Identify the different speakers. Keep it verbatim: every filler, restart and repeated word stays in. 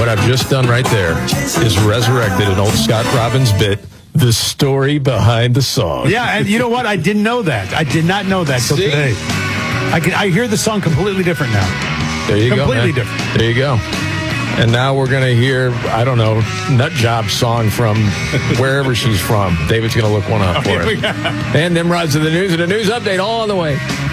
Speaker 1: I've just done right there is resurrected an old Scott Robbins bit, the story behind the song.
Speaker 2: Yeah, and you know what? I didn't know that. I did not know that till
Speaker 1: See?
Speaker 2: today. I can, I hear the song completely different now.
Speaker 1: There you
Speaker 2: completely
Speaker 1: go. Completely
Speaker 2: different.
Speaker 1: There you go. And now we're going to hear, I don't know, Nut Job song from wherever she's from. David's going to look one up for
Speaker 2: Okay,
Speaker 1: it. And Nimrod's in the news and a news update all on the way.